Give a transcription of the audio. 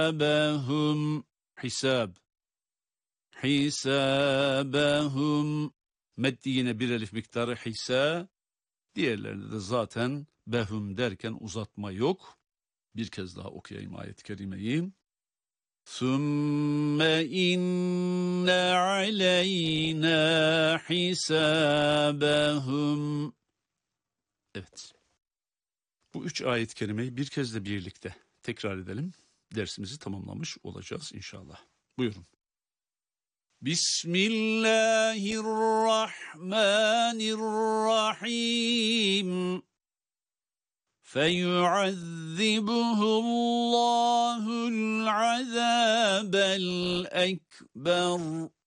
Hisabehum. Hisab. Hisabehum. Meddi yine bir elif miktarı hisa. Diğerlerinde de zaten behum derken uzatma yok. Bir kez daha okuyayım ayet-i kerimeyi. Sümme inne aleyna hisabehum. Evet. Bu 3 ayet-i kerimeyi bir kez de birlikte tekrar edelim. Dersimizi tamamlamış olacağız inşallah. Buyurun. Bismillahirrahmanirrahim. فَيُعَذِّبُهُ اللّٰهُ الْعَذَابَ الْأَكْبَرَ